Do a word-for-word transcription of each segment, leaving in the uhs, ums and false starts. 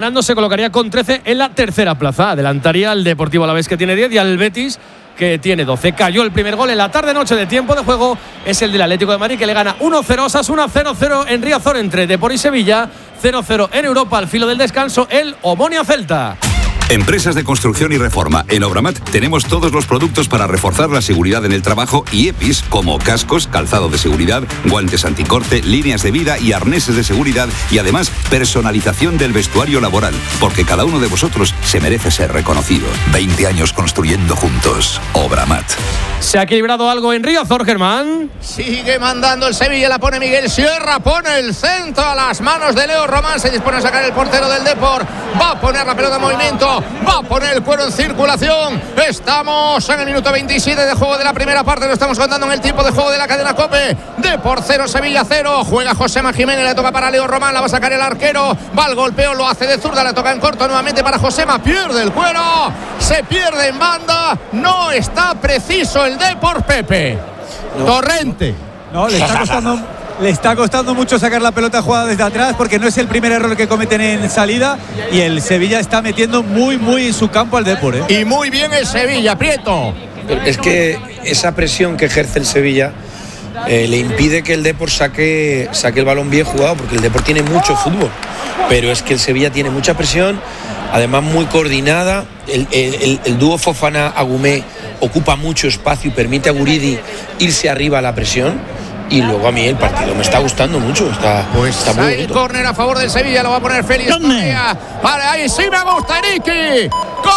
ganando se colocaría con trece en la tercera plaza. Adelantaría al Deportivo Alavés, que tiene diez, y al Betis, que tiene doce. Cayó el primer gol en la tarde-noche de tiempo de juego. Es el del Atlético de Madrid, que le gana uno cero a Osasuna, cero cero en Riazor entre Depor y Sevilla, cero cero en Europa al filo del descanso, el Omonia Celta. Empresas de construcción y reforma. En Obramat tenemos todos los productos para reforzar la seguridad en el trabajo y E P Is, como cascos, calzado de seguridad, guantes anticorte, líneas de vida y arneses de seguridad, y además personalización del vestuario laboral, porque cada uno de vosotros se merece ser reconocido. veinte años construyendo juntos. Obramat. ¿Se ha equilibrado algo en Riazor, Germán? Sigue mandando el Sevilla, la pone Miguel Sierra, pone el centro a las manos de Leo Román, se dispone a sacar el portero del Depor, va a poner la pelota en movimiento, va a poner el cuero en circulación. Estamos en el minuto veintisiete de juego de la primera parte, lo estamos contando en el tiempo de juego de la cadena COPE. Depor cero, Sevilla cero, juega Josema Jiménez, le toca para Leo Román, la va a sacar el arquero, va al golpeo, lo hace de zurda, la toca en corto nuevamente para Josema, pierde el cuero, se pierde en banda, no está preciso el Depor, Pepe. No, Torrente. No, no, le está costando le está costando mucho sacar la pelota jugada desde atrás, porque no es el primer error que cometen en salida, y el Sevilla está metiendo muy muy en su campo al Depor, ¿eh? Y muy bien el Sevilla, Prieto. Es que esa presión que ejerce el Sevilla eh, le impide que el Depor saque, saque el balón bien jugado, porque el Depor tiene mucho fútbol, pero es que el Sevilla tiene mucha presión, además muy coordinada. El, el, el, el dúo Fofana-Agumé ocupa mucho espacio y permite a Guridi irse arriba a la presión. Y luego a mí el partido me está gustando mucho. Está, pues está muy ahí córner a favor del Sevilla, lo va a poner Félix Correa. Vale, ahí sí me gusta, Enrique.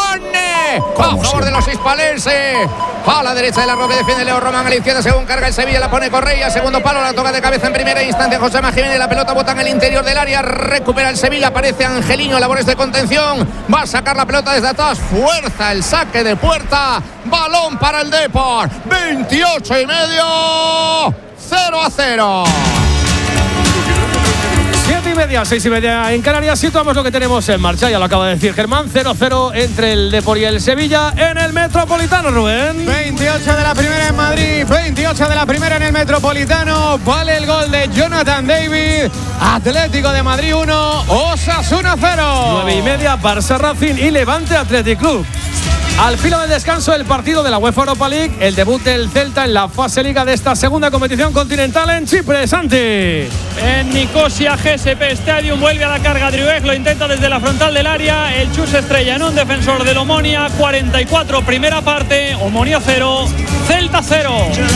Córner a favor de los hispalenses. A la derecha de la roca defiende Leo Román, a la izquierda según carga el Sevilla, la pone Correa, segundo palo, la toca de cabeza en primera instancia José Jiménez, la pelota bota en el interior del área, recupera el Sevilla, aparece Angelino, labores de contención, va a sacar la pelota desde atrás, fuerza el saque de puerta, balón para el Depor, veintiocho y medio, cero a cero. Siete y media, seis y media en Canarias. Situamos lo que tenemos en marcha, ya lo acaba de decir Germán. cero cero entre el Depor y el Sevilla en el Metropolitano, Rubén. veintiocho de la primera en Madrid, veintiocho de la primera en el Metropolitano. Vale el gol de Jonathan David. Atlético de Madrid uno, Osasuna cero. Nueve y media, Barça Racing y Levante Athletic Club. Al filo del descanso, el partido de la UEFA Europa League, el debut del Celta en la fase liga de esta segunda competición continental en Chipre. Santi. En Nicosia, G S P Stadium, vuelve a la carga Driouech, lo intenta desde la frontal del área, el Chus estrella en un defensor del Omonia. Cuarenta y cuatro, primera parte, Omonia cero, Celta cero.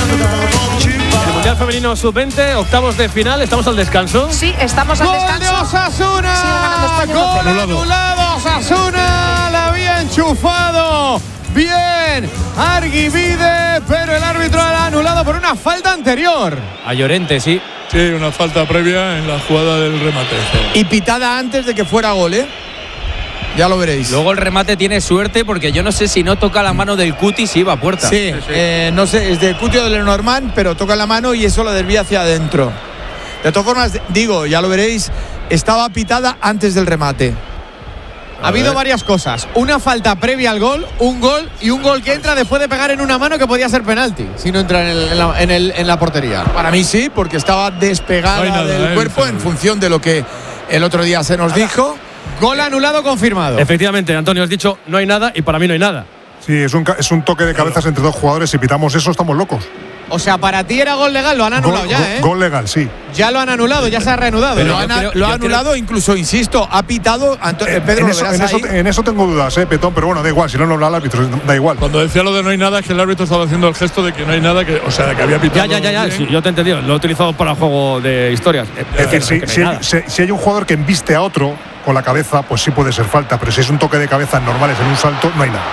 El Mundial Femenino sub veinte, octavos de final, estamos al descanso. Sí, estamos al Gol descanso. de Osasuna. Sigue ganando España. Gol anulado, Osasuna, la había enchufado bien Arguivide, pero el árbitro la ha anulado por una falta anterior. A Llorente, sí. Sí, una falta previa en la jugada del remate. Y pitada antes de que fuera gol, ¿eh? Ya lo veréis. Luego el remate tiene suerte, porque yo no sé si no toca la mano del Cuti si iba a puerta. Sí, sí, sí. Eh, no sé, es del Cuti o del Lenormand, pero toca la mano y eso lo desvía hacia adentro. De todas formas, digo, ya lo veréis, estaba pitada antes del remate. Ha habido varias cosas. Una falta previa al gol, un gol y un gol que entra después de pegar en una mano que podía ser penalti si no entra en, el, en, la, en, el, en la portería. Para mí sí, porque estaba despegada no nada, del eh, cuerpo en función de lo que el otro día se nos dijo. Gol anulado confirmado. Efectivamente, Antonio, has dicho no hay nada y para mí no hay nada. Sí, es un, es un toque de cabezas entre dos jugadores. Si pitamos eso, estamos locos. O sea, para ti era gol legal, lo han anulado gol, ya, gol, ¿eh? Gol legal, sí. Ya lo han anulado, ya se ha reanudado. Pero lo, han, creo, lo ha anulado, creo... incluso, insisto, ha pitado. Anto eh, Pedro, en, eso, en, eso, en eso tengo dudas, eh, Petón, pero bueno, da igual, si no, no habla el árbitro, da igual. Cuando decía lo de no hay nada, es que el árbitro estaba haciendo el gesto de que no hay nada, que, o sea, de que había pitado. Ya, ya, ya, ya sí, yo te he entendido, lo he utilizado para juego de historias. Es decir, si, no si, si, si hay un jugador que embiste a otro con la cabeza, pues sí puede ser falta, pero si es un toque de cabezas normales en un salto, no hay nada.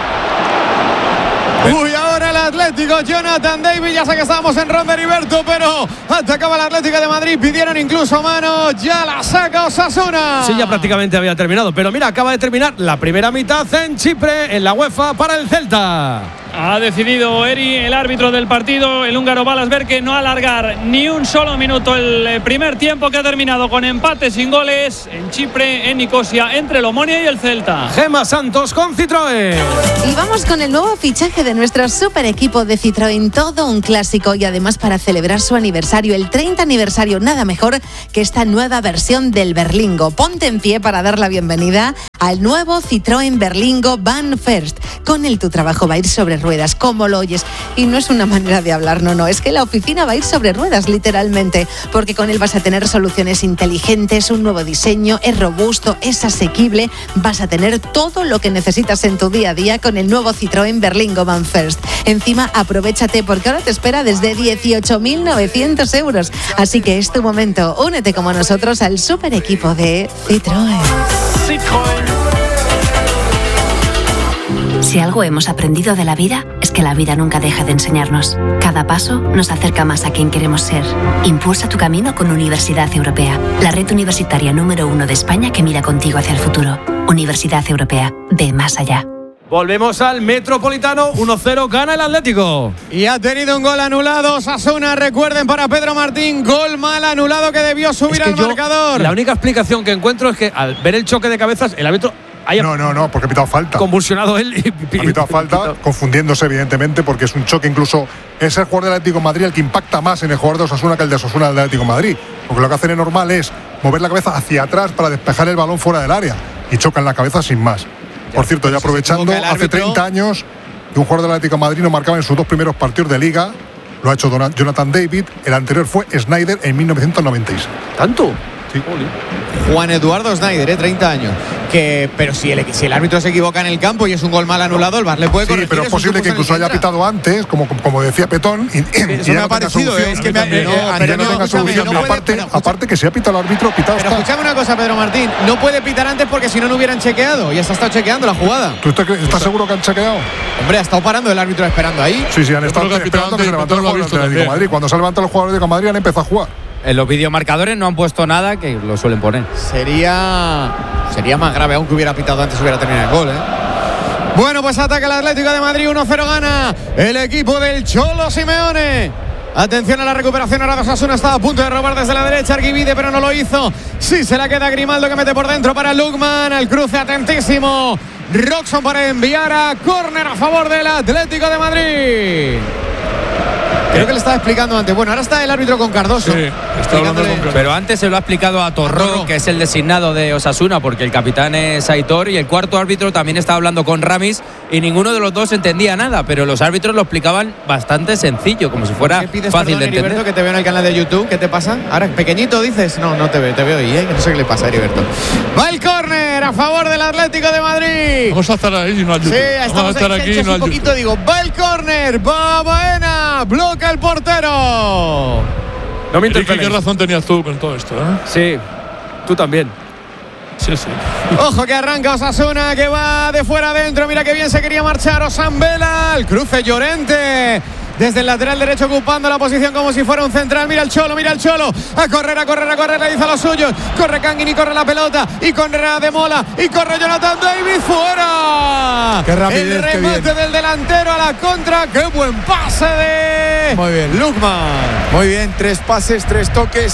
Uy, ahora el Atlético, Jonathan David, ya sé que estábamos en ronda Heriberto, pero atacaba el Atlético de Madrid, pidieron incluso mano, ya la saca Osasuna. Sí, ya prácticamente había terminado, pero mira, acaba de terminar la primera mitad en Chipre, en la UEFA, para el Celta. Ha decidido Eri, el árbitro del partido, el húngaro Balasberke, no alargar ni un solo minuto el primer tiempo, que ha terminado con empate sin goles en Chipre, en Nicosia, entre el Omonia y el Celta. Gema Santos con Citroën. Y vamos con el nuevo fichaje de nuestro super equipo de Citroën, todo un clásico, y además para celebrar su aniversario, el treinta aniversario, nada mejor que esta nueva versión del Berlingo. Ponte en pie para dar la bienvenida al nuevo Citroën Berlingo Van First. Con él tu trabajo va a ir sobre ruedas, como lo oyes. Y no es una manera de hablar, no, no, es que la oficina va a ir sobre ruedas, literalmente, porque con él vas a tener soluciones inteligentes, un nuevo diseño, es robusto, es asequible, vas a tener todo lo que necesitas en tu día a día con el nuevo Citroën Berlingo Van First. Encima, aprovechate porque ahora te espera desde dieciocho mil novecientos euros. Así que es tu momento, únete como nosotros al super equipo de Citroën. Citroën. Si algo hemos aprendido de la vida, es que la vida nunca deja de enseñarnos. Cada paso nos acerca más a quien queremos ser. Impulsa tu camino con Universidad Europea, la red universitaria número uno de España que mira contigo hacia el futuro. Universidad Europea, ve más allá. Volvemos al Metropolitano, uno cero, gana el Atlético. Y ha tenido un gol anulado Osasuna, recuerden, para Pedro Martín, gol mal anulado que debió subir Es que al yo, marcador. La única explicación que encuentro es que al ver el choque de cabezas, el árbitro haya No, no, no, porque ha pitado falta. convulsionado él y Ha pitado falta, confundiéndose evidentemente, porque es un choque. Incluso es el jugador del Atlético de Madrid el que impacta más en el jugador de Osasuna que el de Osasuna del Atlético de Madrid. Porque lo que hacen es normal es mover la cabeza hacia atrás para despejar el balón fuera del área y chocan la cabeza sin más. Por cierto, ya aprovechando, hace treinta años que un jugador del Atlético de Madrid no marcaba en sus dos primeros partidos de Liga. Lo ha hecho Jonathan David. El anterior fue Snyder en mil novecientos noventa y seis. ¿Tanto? Sí. Juan Eduardo Snyder, eh, treinta años. Que, pero si el, si el árbitro se equivoca en el campo y es un gol mal anulado, el V A R le puede corregir. Sí, pero es posible que incluso haya pitado antes, como, como decía Petón. Y, eso y me ha parecido, eh, es que me ha, no, no, pero no tenga solución. no puede, aparte, pero, aparte que si ha pitado el árbitro, pitado pero está. escúchame una cosa, Pedro Martín, no puede pitar antes porque si no, no hubieran chequeado. Ya se ha estado chequeando la jugada. ¿Tú estás, estás seguro que han chequeado? Hombre, ha estado parando el árbitro esperando ahí. Sí, sí, han estado esperando que se levantó el jugador del Atlético de Madrid. Cuando se levantado los jugadores de Madrid han empezado a jugar. En los videomarcadores no han puesto nada, que lo suelen poner. Sería sería más grave aún que hubiera pitado antes, hubiera terminado el gol, ¿eh? Bueno, pues ataca el Atlético de Madrid, uno cero gana el equipo del Cholo Simeone. Atención a la recuperación, ahora Osasuna estaba a punto de robar desde la derecha Arguivide, pero no lo hizo. Sí, se la queda Grimaldo que mete por dentro para Lukman, el cruce atentísimo. Roxon para enviar a córner a favor del Atlético de Madrid. Creo que le estaba explicando antes. Bueno, ahora está el árbitro con Cardoso. Sí, está hablando con Cardoso. Pero antes se lo ha explicado a Torró, Torró, que es el designado de Osasuna, porque el capitán es Aitor, y el cuarto árbitro también estaba hablando con Ramis, y ninguno de los dos entendía nada, pero los árbitros lo explicaban bastante sencillo, como si fuera pides, fácil perdón, de entender. Heriberto, que te veo en el canal de YouTube, ¿qué te pasa? Ahora, pequeñito dices, no, no te veo, te veo ahí, ¿eh? No sé qué le pasa a Heriberto. Va el córner a favor del Atlético de Madrid. Vamos a estar ahí, no a YouTube. Sí, estamos Vamos a estar ahí, aquí, no un poquito, digo, va el córner, va Baena, bloca el portero. No me interpeles. ¿Qué razón tenías tú con todo esto? ¿eh? Sí, tú también. Sí, sí. Ojo que arranca Osasuna, que va de fuera adentro. Mira que bien se quería marchar Osambela. El cruce Llorente. Desde el lateral derecho ocupando la posición como si fuera un central. Mira el Cholo, mira el Cholo. A correr, a correr, a correr. Le dice a los suyos. Corre Canguini, corre la pelota. Y corre de Mola. Y corre Jonathan David fuera. Qué rapidez, el remate qué del delantero a la contra. Qué buen pase de Muy bien. Lukman. Muy bien, tres pases, tres toques.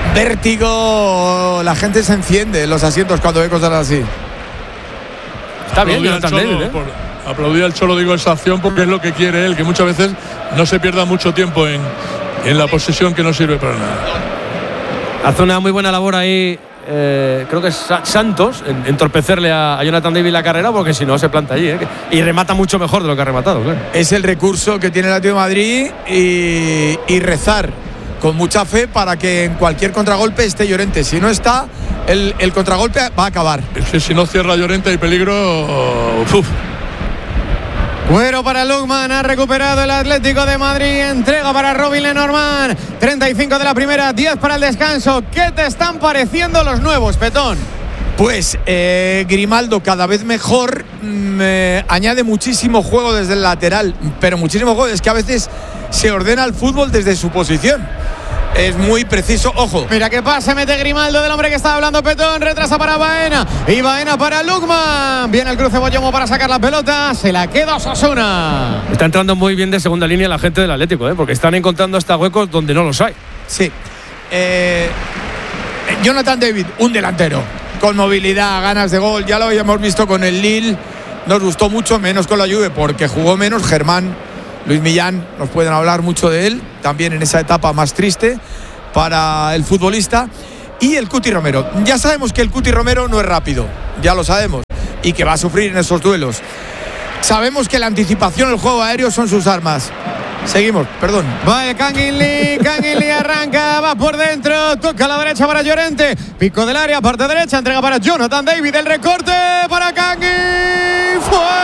Vértigo. La gente se enciende en los asientos cuando ve cosas así. Está bien, Jonathan David, ¿eh? Por... Aplaudí al Cholo, digo, esa acción porque es lo que quiere él, que muchas veces no se pierda mucho tiempo en, en la posesión que no sirve para nada. Hace una muy buena labor ahí, eh, creo que es Santos, en entorpecerle a, a Jonathan David la carrera, porque si no se planta allí, ¿eh? Y remata mucho mejor de lo que ha rematado, claro. Es el recurso que tiene el Atlético de Madrid y, y rezar con mucha fe para que en cualquier contragolpe esté Llorente. Si no está, el, el contragolpe va a acabar. Es que si no cierra Llorente hay peligro. Uf. Cuero para Lukman, ha recuperado el Atlético de Madrid, entrega para Robin Lenormand, treinta y cinco de la primera, diez para el descanso. ¿Qué te están pareciendo los nuevos, Petón? Pues eh, Grimaldo cada vez mejor, mmm, eh, añade muchísimo juego desde el lateral, pero muchísimo juego, es que a veces se ordena el fútbol desde su posición. Es muy preciso, ojo. Mira qué pasa, mete Grimaldo del hombre que estaba hablando Petón, retrasa para Baena y Baena para Lukman. Viene el cruce Boyomo para sacar la pelota, se la queda Osasuna. Está entrando muy bien de segunda línea la gente del Atlético, ¿eh? Porque están encontrando hasta huecos donde no los hay. Sí. Eh, Jonathan David, un delantero con movilidad, ganas de gol, ya lo habíamos visto con el Lille, nos gustó mucho, menos con la Juve porque jugó menos. Germán, Luis Millán, nos pueden hablar mucho de él, también en esa etapa más triste para el futbolista. Y el Cuti Romero, ya sabemos que el Cuti Romero no es rápido, ya lo sabemos, y que va a sufrir en esos duelos. Sabemos que la anticipación, el juego aéreo son sus armas. Seguimos, perdón. Vaya, Kangin Lee, Kangin Lee arranca, va por dentro, toca a la derecha para Llorente, pico del área, parte derecha, entrega para Jonathan David, el recorte para Kangin,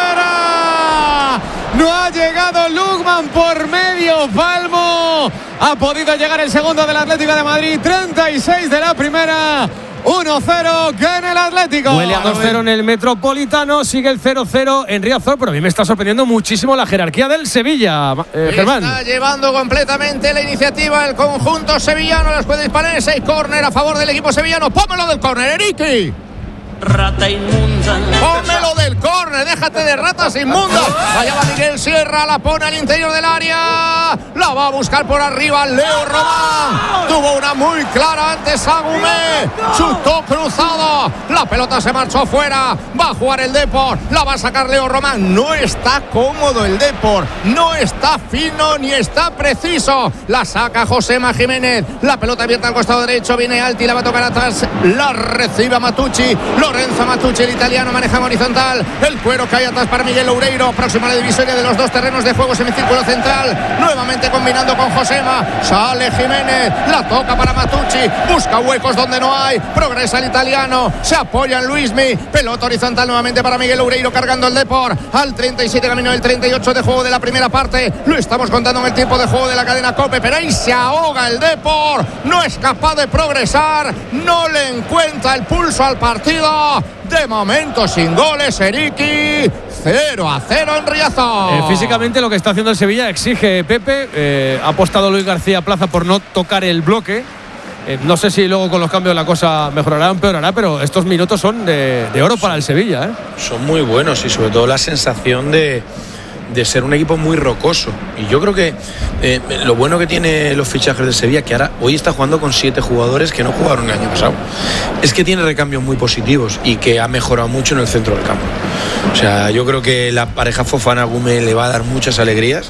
fuera. No ha llegado Lukman por medio palmo, ha podido llegar el segundo del Atlético de Madrid, treinta y seis de la primera. uno cero, gana el Atlético. Huele a dos cero en el Metropolitano, sigue el cero cero en Riazor, pero a mí me está sorprendiendo muchísimo la jerarquía del Sevilla, eh, Germán. Está llevando completamente la iniciativa el conjunto sevillano, las puede disparar, ese córner a favor del equipo sevillano. Pómelo del córner, Eriki. Rata inmunda. Pómelo del córner, déjate de ratas inmundas. Allá va Miguel Sierra, la pone al interior del área. La va a buscar por arriba Leo Román. Tuvo una muy clara antes Agumé. Chutó cruzado. La pelota se marchó fuera. Va a jugar el Depor. La va a sacar Leo Román. No está cómodo el Depor. No está fino ni está preciso. La saca Josema Jiménez. La pelota abierta al costado derecho. Viene Alti, la va a tocar atrás. La recibe Matucci. Lorenzo Matucci, el italiano, maneja en horizontal. El cuero cae atrás para Miguel Loureiro. Próximo a la divisoria de los dos terrenos de juego, semicírculo central. Nuevamente combinando con Josema. Sale Jiménez. La toca para Matucci. Busca huecos donde no hay. Progresa el italiano. Se apoya en Luismi. Pelota horizontal nuevamente para Miguel Loureiro, cargando el Depor. Al treinta y siete, camino del treinta y ocho de juego de la primera parte. Lo estamos contando en el tiempo de juego de la cadena COPE. Pero ahí se ahoga el Depor. No es capaz de progresar. No le encuentra el pulso al partido. De momento sin goles, Eriki. cero a cero en Riazor. Eh, físicamente lo que está haciendo el Sevilla exige Pepe. Eh, ha apostado Luis García Plaza por no tocar el bloque. Eh, no sé si luego con los cambios la cosa mejorará o empeorará, pero estos minutos son de, de oro para el Sevilla, ¿eh? Son muy buenos y sobre todo la sensación de, de ser un equipo muy rocoso. Y yo creo que eh, lo bueno que tiene los fichajes de Sevilla, que ahora hoy está jugando con siete jugadores que no jugaron el año pasado, es que tiene recambios muy positivos y que ha mejorado mucho en el centro del campo. O sea, yo creo que la pareja Fofana-Gume le va a dar muchas alegrías.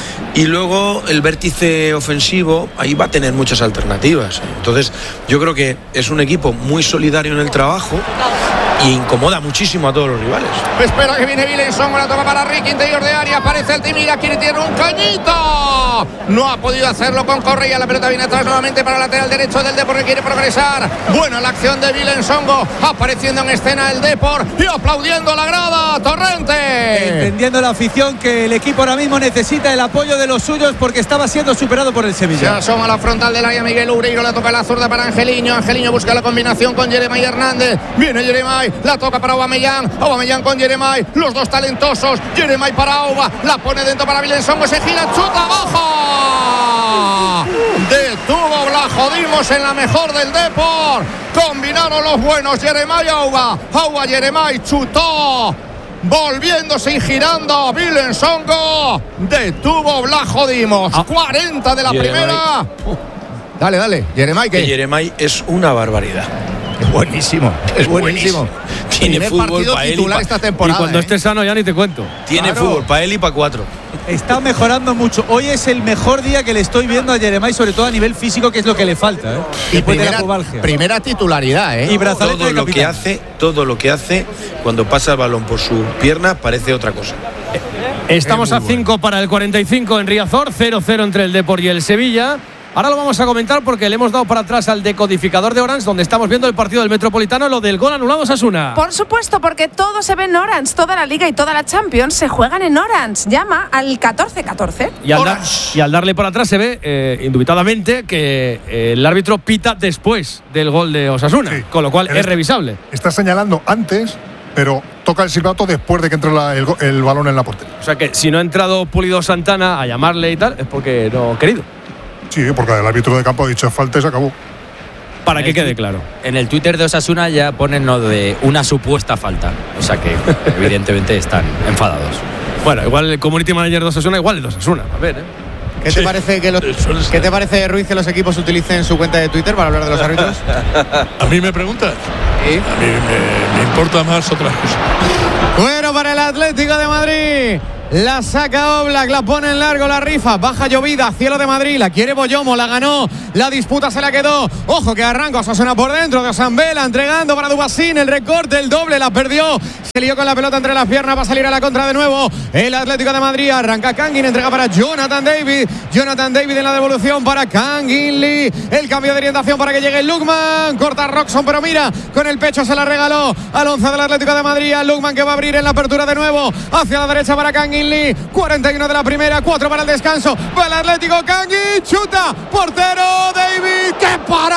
Y luego el vértice ofensivo, ahí va a tener muchas alternativas. Entonces, yo creo que es un equipo muy solidario en el trabajo y incomoda muchísimo a todos los rivales. Espera que viene Vilenson, la toca para Ricky, interior de área, aparece Altimira, quiere tirar un cañito. No ha podido hacerlo con Correa, la pelota viene atrás nuevamente para el lateral derecho del Depor, que quiere progresar. Buena la acción de Vilensongo, apareciendo en escena el Depor y aplaudiendo la grada, Torrente. Entendiendo la afición que el equipo ahora mismo necesita el apoyo de los suyos porque estaba siendo superado por el Sevilla. Se asoma a la frontal del área Miguel Loureiro, la toca la zurda para Angeliño. Angeliño busca la combinación con Jeremai Hernández. Viene Jeremai, la toca para Aubameyang. Aubameyang con Jeremai, los dos talentosos. Jeremai para Auba, la pone dentro para Vilensongo, se gira, chuta abajo. Detuvo Blajodimos en la mejor del Depor. Combinaron los buenos Jeremai Auba. Auba Jeremai chutó. Volviéndose y girando Vilensongo. Detuvo Blajodimos. Ah. cuarenta de la Jeremai. Primera. Uh. Dale, dale. Jeremai, ¿qué? Jeremai es una barbaridad. Es buenísimo. Es buenísimo. buenísimo. Tiene Primer fútbol partido para él titular y pa, esta temporada. Y cuando ¿eh? esté sano ya ni te cuento. Tiene claro. fútbol para él y para cuatro. Está mejorando mucho. Hoy es el mejor día que le estoy viendo a Jeremai, sobre todo a nivel físico, que es lo que le falta, ¿eh? Y primera, primera titularidad, ¿eh? Y brazalete todo de lo que hace, todo lo que hace cuando pasa el balón por su pierna parece otra cosa. Estamos a cinco bueno. para el cuarenta y cinco en Riazor, cero cero entre el Depor y el Sevilla. Ahora lo vamos a comentar porque le hemos dado para atrás al decodificador de Orange, donde estamos viendo el partido del Metropolitano, lo del gol anulado a Osasuna. Por supuesto, porque todo se ve en Orange, toda la Liga y toda la Champions se juegan en Orange. Llama al catorce catorce. Y al, dar, y al darle para atrás se ve, eh, indubitadamente, que eh, el árbitro pita después del gol de Osasuna, sí. Con lo cual es revisable. Está señalando antes, pero toca el silbato después de que entre la, el, el balón en la portería. O sea que si no ha entrado Pulido Santana a llamarle y tal, es porque no ha querido. Sí, porque el árbitro de campo ha dicho falta y se acabó. Para que quede claro. En el Twitter de Osasuna ya ponen lo de una supuesta falta. O sea que evidentemente están enfadados. Bueno, igual el community manager de Osasuna, igual el de Osasuna. A ver, ¿eh? ¿Qué te, sí. parece que los, ¿Qué te parece, Ruiz, que los equipos utilicen su cuenta de Twitter para hablar de los árbitros? ¿A mí me preguntas? ¿Sí? A mí me, me importa más otras cosas. Bueno, para el Atlético de Madrid. La saca Oblak, la pone en largo, la rifa. Baja llovida, cielo de Madrid. La quiere Boyomo, la ganó. La disputa se la quedó. Ojo que arranca Osasuna por dentro de Osambela, entregando para Dubasín. El recorte, el doble, la perdió. Se lió con la pelota entre las piernas. Va a salir a la contra de nuevo el Atlético de Madrid. Arranca Kangin, entrega para Jonathan David. Jonathan David en la devolución para Kangin Lee. El cambio de orientación para que llegue Lukman. Corta Roxon, pero mira, con el pecho se la regaló al once del Atlético de Madrid. A Lukman, que va a abrir en la apertura de nuevo. Hacia la derecha para Kangin Lee. cuarenta y uno de la primera, cuatro para el descanso. Va el Atlético, Kangin, chuta. Portero David. ¡Qué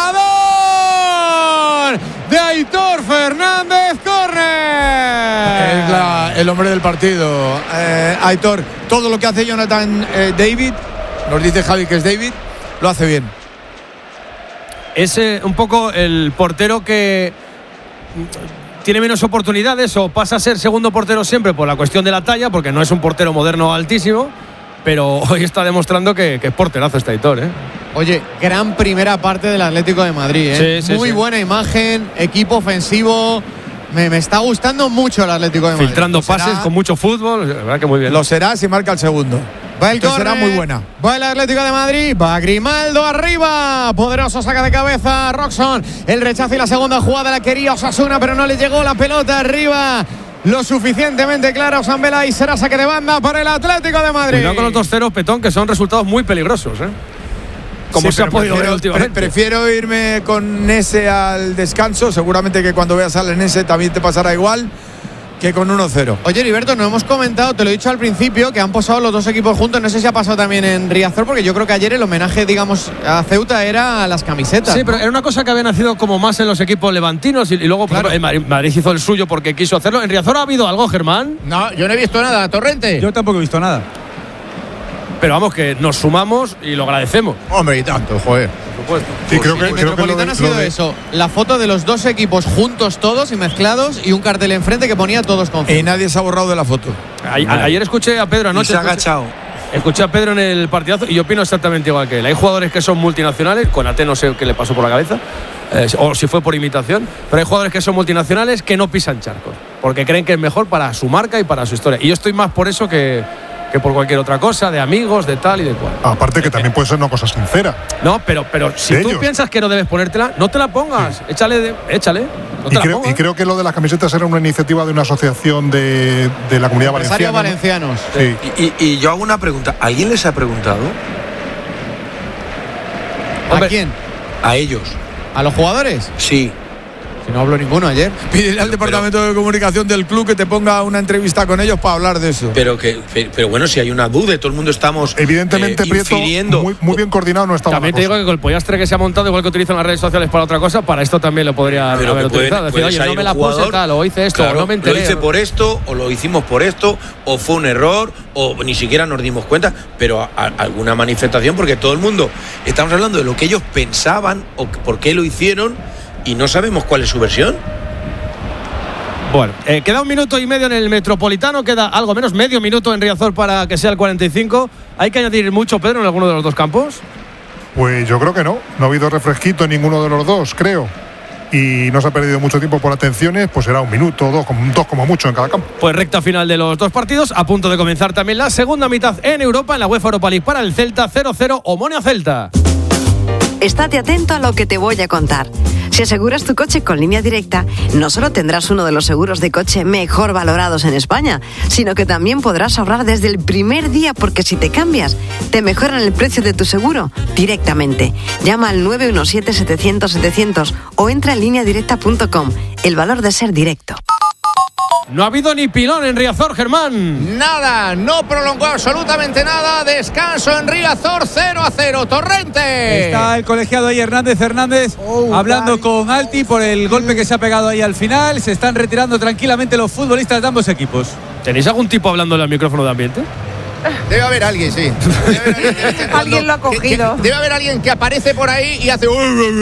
parador! De Aitor Fernández, córner. Es la, el hombre del partido. Eh, Aitor, todo lo que hace Jonathan eh, David, nos dice Javi que es David, lo hace bien. Es eh, un poco el portero que tiene menos oportunidades o pasa a ser segundo portero siempre por la cuestión de la talla, porque no es un portero moderno altísimo, pero hoy está demostrando que, que es porterazo este Aitor, ¿eh? Oye, gran primera parte del Atlético de Madrid, ¿eh? Sí, sí, Muy sí. buena imagen, equipo ofensivo. Me, me está gustando mucho el Atlético de Madrid. Filtrando pases con mucho fútbol, la verdad que muy bien. Lo será si marca el segundo. Va el Entonces córner, será muy buena. Va el Atlético de Madrid, va Grimaldo arriba. Poderoso saca de cabeza Roxon. El rechazo y la segunda jugada la quería Osasuna, pero no le llegó la pelota arriba lo suficientemente clara Osambela y será saque de banda para el Atlético de Madrid. Cuidado con los dos ceros, Petón, que son resultados muy peligrosos, ¿eh? Como Sí, se ha pero podido ver prefiero, últimamente. pre- prefiero irme con Nese al descanso. Seguramente que cuando veas al Nese también te pasará igual que con uno cero. Oye, Heriberto, no hemos comentado, te lo he dicho al principio, que han posado los dos equipos juntos. No sé si ha pasado también en Riazor, porque yo creo que ayer el homenaje, digamos, a Ceuta era a las camisetas. Sí, ¿no? pero era una cosa que había nacido como más en los equipos levantinos y, y luego por Claro. ejemplo, el Madrid, Madrid hizo el suyo porque quiso hacerlo. ¿En Riazor ha habido algo, Germán? No, yo no he visto nada, Torrente. Yo tampoco he visto nada. Pero vamos, que nos sumamos y lo agradecemos. Hombre, y tanto, joder. Por supuesto. Sí, creo que, El creo que lo Metropolitano de- ha sido lo de- eso, la foto de los dos equipos juntos todos y mezclados y un cartel enfrente que ponía todos con Y nadie se ha borrado de la foto. A- a- ayer escuché a Pedro Y anoche. se ha escuché- agachado. Escuché a Pedro en el partidazo y yo opino exactamente igual que él. Hay jugadores que son multinacionales, con Ate no sé qué le pasó por la cabeza, eh, o si fue por imitación, pero hay jugadores que son multinacionales que no pisan charcos, porque creen que es mejor para su marca y para su historia. Y yo estoy más por eso que, que por cualquier otra cosa, de amigos, de tal y de cual. Aparte que también puede ser una cosa sincera. No, pero, pero si De tú ellos. piensas que no debes ponértela, no te la pongas. Échale, de- échale. No te Y la creo, pongas. y creo que lo de las camisetas era una iniciativa de una asociación de, de la comunidad empresarios valenciana, ¿no? valencianos. Sí. Y, y- y yo hago una pregunta. ¿Alguien les ha preguntado? ¿A Hombre, quién? A ellos. ¿A los jugadores? Sí. Si no habló ninguno ayer. Pídele al departamento de comunicación del club que te ponga una entrevista con ellos para hablar de eso. Pero que, pe- pero bueno, si hay una duda, todo el mundo estamos Evidentemente, eh, Prieto, infiriendo. muy, muy bien coordinado no estaba. También la te digo cosa. que con el pollastre que se ha montado, igual que utilizan las redes sociales para otra cosa, para esto también lo podría Pero haber que puede- utilizado. Decir, puede oye, salir no me un la puse jugador, tal, o hice esto, claro, o no me enteré. Lo hice por esto, o lo hicimos por esto, o fue un error, o ni siquiera nos dimos cuenta, pero a- a- alguna manifestación, porque todo el mundo estamos hablando de lo que ellos pensaban o que- por qué lo hicieron y no sabemos cuál es su versión. Bueno, eh, queda un minuto y medio en el Metropolitano, queda algo menos, medio minuto en Riazor para que sea el cuarenta y cinco. ¿Hay que añadir mucho, Pedro, en alguno de los dos campos? Pues yo creo que no. No ha habido refresquito en ninguno de los dos, creo. Y no se ha perdido mucho tiempo por atenciones, pues será un minuto, dos, como, dos como mucho en cada campo. Pues recta final de los dos partidos, a punto de comenzar también la segunda mitad en Europa, en la UEFA Europa League para el Celta, cero cero, Omonia Celta. Estate atento a lo que te voy a contar. Si aseguras tu coche con Línea Directa, no solo tendrás uno de los seguros de coche mejor valorados en España, sino que también podrás ahorrar desde el primer día, porque si te cambias, te mejoran el precio de tu seguro directamente. Llama al nueve uno siete, setecientos, setecientos o entra en línea directa punto com. El valor de ser directo. No ha habido ni pilón en Riazor, Germán. Nada, no prolongó absolutamente nada. Descanso en Riazor, cero a cero. Torrente. Está el colegiado ahí, Hernández Hernández, hablando con Alti por el golpe que se ha pegado ahí al final. Se están retirando tranquilamente los futbolistas de ambos equipos. ¿Tenéis algún tipo hablándole al micrófono de ambiente? Debe haber alguien, sí. Debe haber alguien, de vez en cuando Alguien lo ha que- que- cogido. debe haber alguien que aparece por ahí y hace.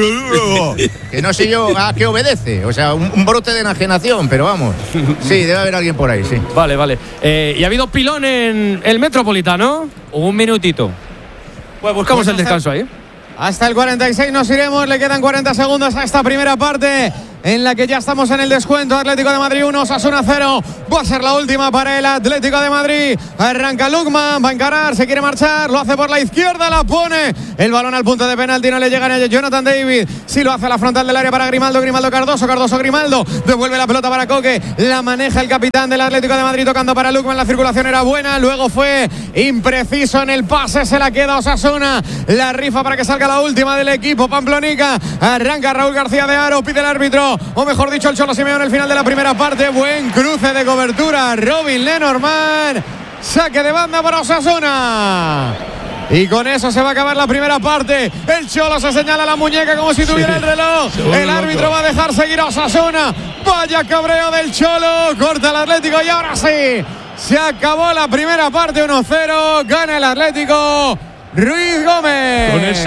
Que no sé yo a qué obedece. O sea, un, un brote de enajenación, pero vamos. Sí, debe haber alguien por ahí, sí. Vale, vale. Eh, ¿Y ha habido pilón en el Metropolitano? Un minutito. Pues buscamos Pues el descanso ahí. Hasta el cuarenta y seis nos iremos, le quedan cuarenta segundos a esta primera parte en la que ya estamos en el descuento. Atlético de Madrid uno, Osasuna cero. Va a ser la última para el Atlético de Madrid. Arranca Lukman, va a encarar, se quiere marchar, lo hace por la izquierda, la pone. El balón al punto de penalti, no le llega a Jonathan David. Sí lo hace a la frontal del área para Grimaldo, Grimaldo Cardoso, Cardoso Grimaldo. Devuelve la pelota para Coque, la maneja el capitán del Atlético de Madrid tocando para Lukman. La circulación era buena, luego fue impreciso en el pase, se la queda Osasuna. La rifa para que salga la última del equipo Pamplonica. Arranca Raúl García de Haro, pide el árbitro, o mejor dicho el Cholo Simeone, el final de la primera parte. Buen cruce de cobertura, Robin Lenormand. Saque de banda para Osasuna. Y con eso se va a acabar la primera parte. El Cholo se señala la muñeca como si tuviera sí, el reloj. El árbitro va a dejar seguir a Osasuna. Vaya cabreo del Cholo. Corta el Atlético y ahora sí. Se acabó la primera parte, uno cero. Gana el Atlético. Ruiz Gómez. Con ese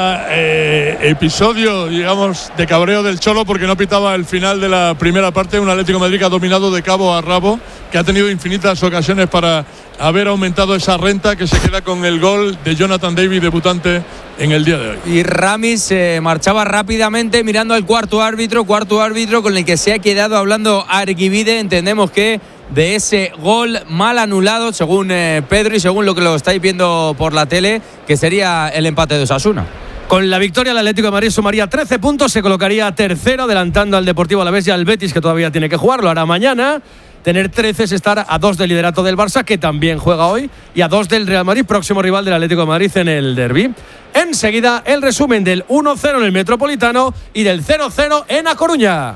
eh, episodio, digamos, de cabreo del Cholo porque no pitaba el final de la primera parte, un Atlético de Madrid que ha dominado de cabo a rabo, que ha tenido infinitas ocasiones para haber aumentado esa renta, que se queda con el gol de Jonathan David, debutante en el día de hoy. Y Ramis se eh, marchaba rápidamente mirando al cuarto árbitro, cuarto árbitro con el que se ha quedado hablando Arguibide. Entendemos que de ese gol mal anulado, según eh, Pedro y según lo que lo estáis viendo por la tele, que sería el empate de Osasuna. Con la victoria, el Atlético de Madrid sumaría trece puntos, se colocaría tercero, adelantando al Deportivo Alavés y al Betis, que todavía tiene que jugar, lo hará mañana. Tener trece es estar a dos del liderato del Barça, que también juega hoy, y a dos del Real Madrid, próximo rival del Atlético de Madrid en el derbi. Enseguida, el resumen del uno cero en el Metropolitano y del cero cero en A Coruña.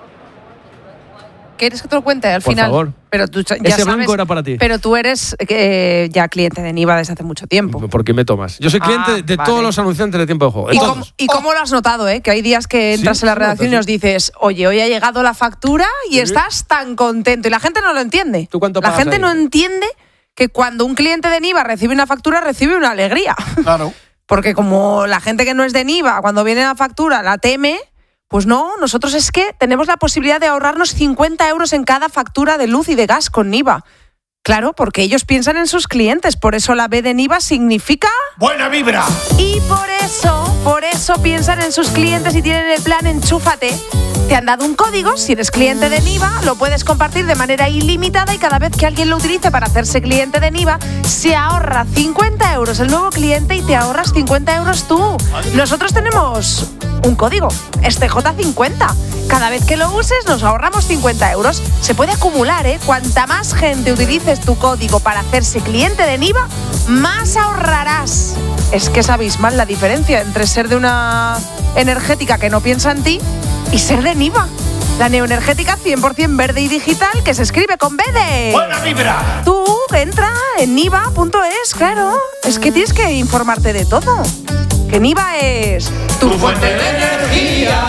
¿Quieres que te lo cuente al Por final? Por favor. Pero tú ya Ese sabes, blanco era para ti. Pero tú eres eh, ya cliente de Niva desde hace mucho tiempo. ¿Por qué me tomas? Yo soy cliente Ah, de, de vale. todos los anunciantes de tiempo de juego. ¿Y todos. cómo, ¿Y cómo lo has notado, eh? Que hay días que entras Sí, en la sí, redacción sí. y nos dices, oye, hoy ha llegado la factura y Sí. estás tan contento. Y la gente no lo entiende. ¿Tú cuánto La pagas gente ahí? no entiende que cuando un cliente de Niva recibe una factura, recibe una alegría. Claro. Porque como la gente que no es de Niva, cuando viene la factura, la teme. Pues no, nosotros es que tenemos la posibilidad de ahorrarnos cincuenta euros en cada factura de luz y de gas con Niva. Claro, porque ellos piensan en sus clientes, por eso la B de Niva significa... ¡Buena vibra! Y por eso, por eso piensan en sus clientes y tienen el plan Enchúfate. Te han dado un código, si eres cliente de Niva, lo puedes compartir de manera ilimitada y cada vez que alguien lo utilice para hacerse cliente de Niva, se ahorra cincuenta euros el nuevo cliente y te ahorras cincuenta euros tú. Nosotros tenemos un código, este J cincuenta. Cada vez que lo uses nos ahorramos cincuenta euros. Se puede acumular, ¿eh? Cuanta más gente utilices tu código para hacerse cliente de Niva, más ahorrarás. Es que es abismal la diferencia entre ser de una energética que no piensa en ti y ser de Niva. La neoenergética cien por ciento verde y digital que se escribe con B de... ¡Buena vibra! Tú entra en niva punto es, claro. Es que tienes que informarte de todo. Que Niva es tu fuente de energía.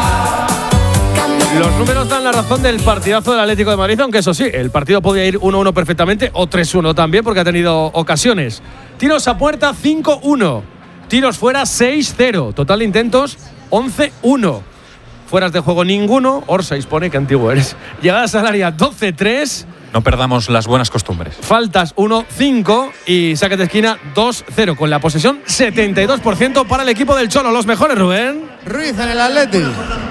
Los números dan la razón del partidazo del Atlético de Madrid, aunque eso sí, el partido podía ir uno uno perfectamente o tres uno también, porque ha tenido ocasiones. Tiros a puerta cinco uno, tiros fuera seis cero, total de intentos once uno. Fueras de juego ninguno, Orsais pone que antiguo eres. Llegadas al área doce tres. No perdamos las buenas costumbres. Faltas uno cinco y saques de esquina dos cero, con la posesión setenta y dos por ciento para el equipo del Cholo. Los mejores, Rubén. Ruiz en el Atleti.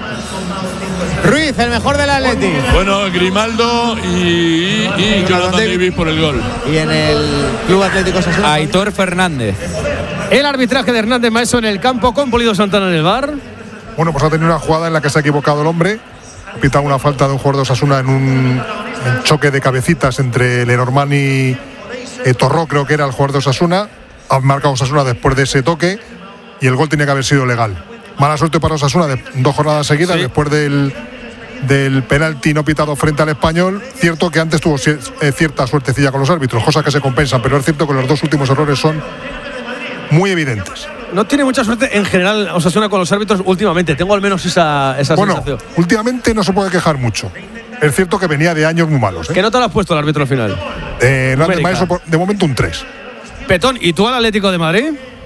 Ruiz, el mejor del Atleti. Bueno, Grimaldo y, y, y Jonathan David por el gol. Y en el Club Atlético Osasuna, Aitor Fernández. El arbitraje de Hernández Maeso en el campo, con Polido Santana en el bar. Bueno, pues ha tenido una jugada en la que se ha equivocado el hombre. Ha pitado una falta de un jugador de Osasuna en un en choque de cabecitas entre Lenormand y eh, Torró, creo que era el jugador de Osasuna. Ha marcado Osasuna después de ese toque y el gol tenía que haber sido legal. Mala suerte para Osasuna de dos jornadas seguidas, sí. Después del, del penalti no pitado frente al Español. Cierto que antes tuvo eh, cierta suertecilla con los árbitros, cosas que se compensan, pero es cierto que los dos últimos errores son muy evidentes. No tiene mucha suerte en general Osasuna con los árbitros últimamente. Tengo al menos esa, esa bueno, sensación. Últimamente no se puede quejar mucho. Es cierto que venía de años muy malos, ¿eh? ¿Qué nota le has puesto al árbitro al final? Eh, no, Maeso, de momento un tres. Petón, ¿y tú al Atlético de Madrid?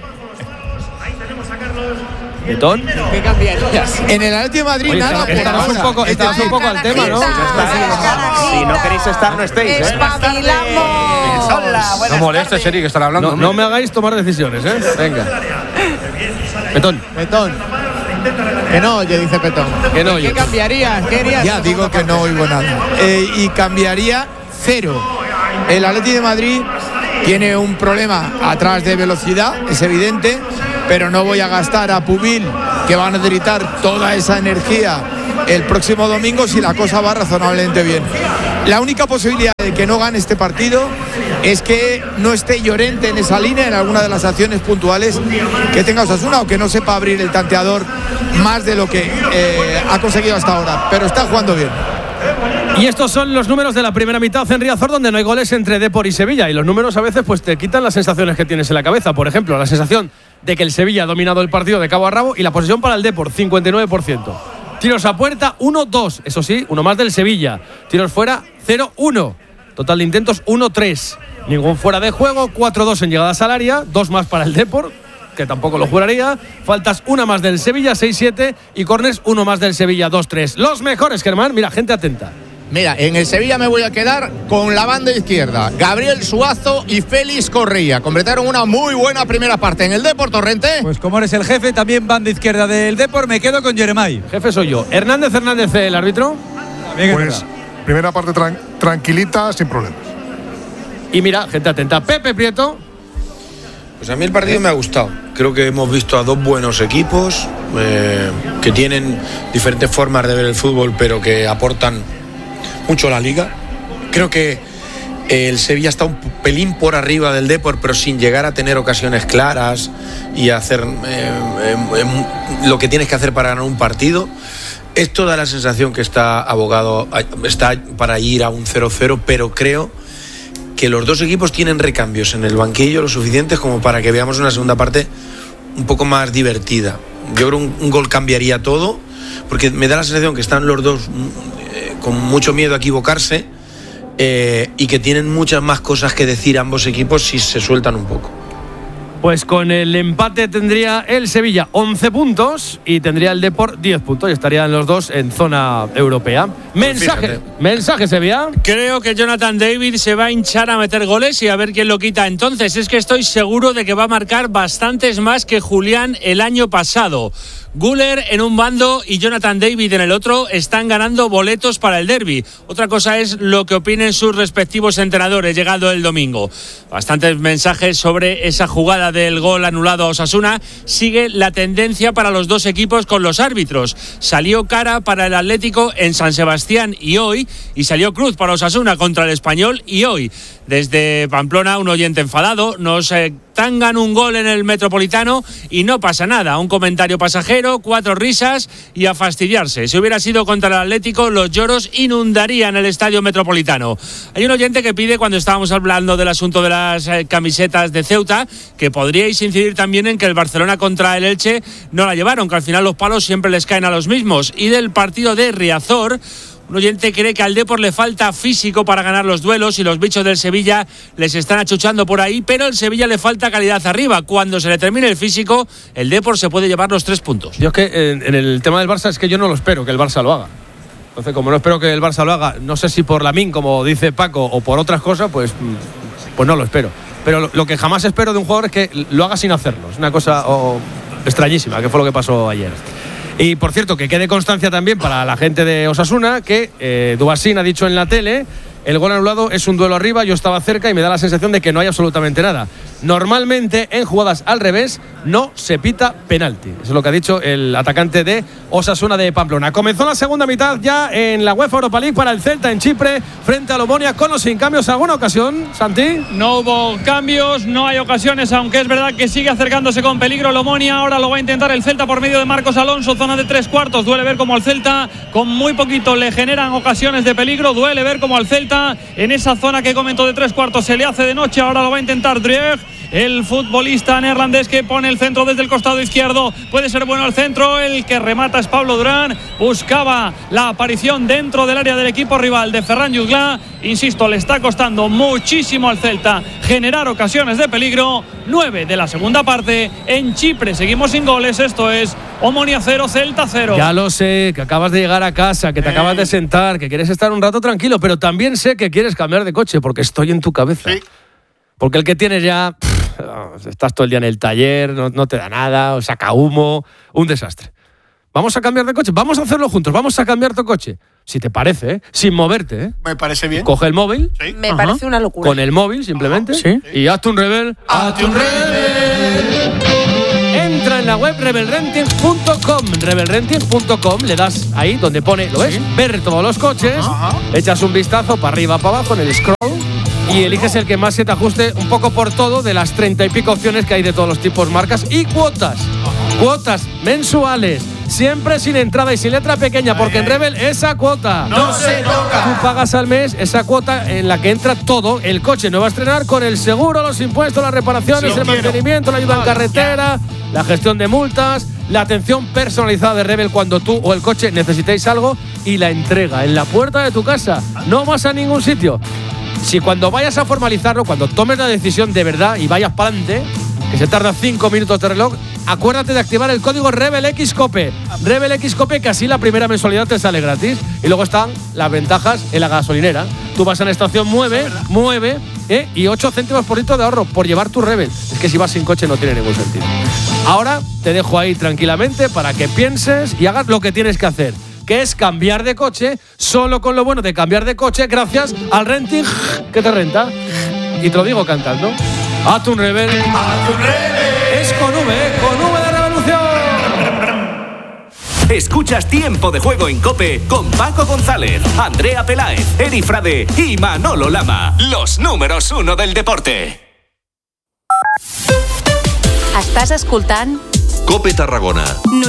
Petón. ¿Qué cambiarías? En el Atlético de Madrid Oye, nada. está, estamos un poco, estamos un poco al tema, ¿no? Si no queréis estar, no estéis, ¿eh? ¡Espabilamos! Hola, buenas No molestes, Eri, que están hablando. No, no me hagáis tomar decisiones, ¿eh? Venga. Petón. Petón. Que no, oye, dice Petón. Que no, ¿Qué cambiarías? ¿Qué harías? Ya digo que no oigo nada. Eh, y cambiaría cero. El Atleti de Madrid tiene un problema atrás de velocidad, es evidente, pero no voy a gastar a Pubil, que va a necesitar toda esa energía el próximo domingo si la cosa va razonablemente bien. La única posibilidad de que no gane este partido es que no esté Llorente en esa línea en alguna de las acciones puntuales que tenga Osasuna, o que no sepa abrir el tanteador más de lo que eh, ha conseguido hasta ahora, pero está jugando bien. Y estos son los números de la primera mitad en Riazor, donde no hay goles entre Depor y Sevilla, y los números a veces pues te quitan las sensaciones que tienes en la cabeza. Por ejemplo, la sensación de que el Sevilla ha dominado el partido de cabo a rabo, y la posesión para el Depor, cincuenta y nueve por ciento. Tiros a puerta, uno dos, eso sí, uno más del Sevilla. Tiros fuera, cero uno. Total de intentos, uno tres. Ningún fuera de juego, cuatro dos en llegadas al área, dos más para el Depor, que tampoco lo juraría. Faltas, una más del Sevilla, seis siete. Y córners, uno más del Sevilla, dos tres. Los mejores, Germán. Mira, gente atenta. Mira, en el Sevilla me voy a quedar con la banda izquierda. Gabriel Suazo y Félix Correa completaron una muy buena primera parte. En el Depor, Torrente. Pues como eres el jefe, también banda izquierda del Depor, me quedo con Jeremai. Jefe soy yo. Hernández Hernández, el árbitro. Pues primera parte tran- tranquilita, sin problemas. Y mira, gente atenta. Pepe Prieto. Pues a mí el partido me ha gustado. Creo que hemos visto a dos buenos equipos eh, que tienen diferentes formas de ver el fútbol, pero que aportan mucho a la liga. Creo que el Sevilla está un pelín por arriba del Depor, pero sin llegar a tener ocasiones claras y hacer eh, eh, lo que tienes que hacer para ganar un partido. Esto da la sensación que está abogado, está para ir a un cero cero, pero creo que los dos equipos tienen recambios en el banquillo lo suficientes como para que veamos una segunda parte un poco más divertida. Yo creo que un, un gol cambiaría todo, porque me da la sensación que están los dos eh, con mucho miedo a equivocarse eh, y que tienen muchas más cosas que decir ambos equipos si se sueltan un poco. Pues con el empate tendría el Sevilla once puntos y tendría el Depor diez puntos, y estarían los dos en zona europea. Mensaje, mensaje Sevilla. Creo que Jonathan David se va a hinchar a meter goles y a ver quién lo quita entonces. Es que estoy seguro de que va a marcar bastantes más que Julián el año pasado. Güler en un bando y Jonathan David en el otro están ganando boletos para el derbi. Otra cosa es lo que opinen sus respectivos entrenadores llegado el domingo. Bastantes mensajes sobre esa jugada del gol anulado a Osasuna. Sigue la tendencia para los dos equipos con los árbitros. Salió cara para el Atlético en San Sebastián y hoy, y salió cruz para Osasuna contra el Español y hoy. Desde Pamplona, un oyente enfadado, nos eh, tangan un gol en el Metropolitano y no pasa nada. Un comentario pasajero, cuatro risas y a fastidiarse. Si hubiera sido contra el Atlético, los lloros inundarían el estadio Metropolitano. Hay un oyente que pide, cuando estábamos hablando del asunto de las eh, camisetas de Ceuta, que podríais incidir también en que el Barcelona contra el Elche no la llevaron, que al final los palos siempre les caen a los mismos. Y del partido de Riazor, un oyente cree que al Depor le falta físico para ganar los duelos y los bichos del Sevilla les están achuchando por ahí, pero al Sevilla le falta calidad arriba. Cuando se le termine el físico, el Depor se puede llevar los tres puntos. Yo es que en, en el tema del Barça es que yo no lo espero que el Barça lo haga. Entonces, como no espero que el Barça lo haga, no sé si por Lamine, como dice Paco, o por otras cosas, pues, pues no lo espero. Pero lo, lo que jamás espero de un jugador es que lo haga sin hacerlo. Es una cosa oh, extrañísima, que fue lo que pasó ayer. Y por cierto, que quede constancia también para la gente de Osasuna que eh, Duassin ha dicho en la tele: el gol anulado es un duelo arriba, yo estaba cerca y me da la sensación de que no hay absolutamente nada. Normalmente en jugadas al revés no se pita penalti. Eso es lo que ha dicho el atacante de Osasuna de Pamplona. Comenzó la segunda mitad ya en la UEFA Europa League para el Celta en Chipre frente al Omonia, con o sin cambios. ¿Alguna ocasión, Santi? No hubo cambios, no hay ocasiones, aunque es verdad que sigue acercándose con peligro el Omonia. Ahora lo va a intentar el Celta por medio de Marcos Alonso, zona de tres cuartos. Duele ver cómo al Celta con muy poquito le generan ocasiones de peligro. Duele ver cómo al Celta en esa zona que comentó de tres cuartos se le hace de noche. Ahora lo va a intentar Drieg, el futbolista neerlandés que pone el centro desde el costado izquierdo. Puede ser bueno el centro, el que remata es Pablo Durán. Buscaba la aparición dentro del área del equipo rival de Ferran Jutgla. Insisto, le está costando muchísimo al Celta generar ocasiones de peligro. Nueve de la segunda parte en Chipre. Seguimos sin goles. Esto es Omonia cero, Celta cero. Ya lo sé, que acabas de llegar a casa, que te eh. acabas de sentar, que quieres estar un rato tranquilo, pero también sé que quieres cambiar de coche porque estoy en tu cabeza. Sí. Porque el que tienes ya, pff, estás todo el día en el taller, no, no te da nada, o saca humo, un desastre. vamos a cambiar de coche, vamos a hacerlo juntos, vamos a cambiar tu coche. Si te parece, ¿eh? Sin moverte, ¿eh? Me parece bien. Coge el móvil. Sí. Me Ajá. parece una locura. Con el móvil, simplemente. ¿Sí? Y hazte un rebel. ¡Hazte un rebel! Entra en la web rebel renting punto com. rebel renting punto com. Le das ahí donde pone, ¿lo ves? Sí. Ver todos los coches. Ajá. Echas un vistazo para arriba, para abajo en el scroll. Y eliges el que más se te ajuste un poco por todo de las treinta y pico opciones que hay de todos los tipos, marcas y cuotas. Cuotas mensuales. Siempre sin entrada y sin letra pequeña, porque en Rebel esa cuota no se toca. Tú pagas al mes esa cuota en la que entra todo el coche nuevo a estrenar, con el seguro, los impuestos, las reparaciones, Sí, el quiero. mantenimiento, la ayuda en Ah, carretera, la gestión de multas, la atención personalizada de Rebel cuando tú o el coche necesitéis algo y la entrega en la puerta de tu casa. No vas a ningún sitio. Si cuando vayas a formalizarlo, cuando tomes la decisión de verdad y vayas para adelante, que se tarda cinco minutos de reloj, acuérdate de activar el código RebelXCOPE. RebelXCOPE, que así la primera mensualidad te sale gratis. Y luego están las ventajas en la gasolinera. Tú vas a la estación, mueve, mueve, ¿eh? y ocho céntimos por litro de ahorro por llevar tu Rebel. Es que si vas sin coche no tiene ningún sentido. Ahora te dejo ahí tranquilamente para que pienses y hagas lo que tienes que hacer, que es cambiar de coche, solo con lo bueno de cambiar de coche, gracias al renting que te renta. Y te lo digo cantando. Hazte un Rebel. ¡Hazte un rebel! Es con V, ¿eh? Con V de revolución. Escuchas Tiempo de Juego en COPE con Paco González, Andrea Peláez, Eri Frade y Manolo Lama. Los números uno del deporte. Estàs escoltant COPE Tarragona.